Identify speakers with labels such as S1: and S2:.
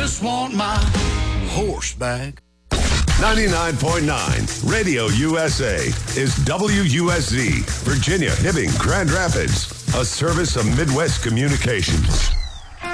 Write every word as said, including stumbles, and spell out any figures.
S1: just want my horse back.
S2: ninety-nine point nine Radio U S A is W U S Z, Virginia, Hibbing, Grand Rapids, a service of Midwest Communications.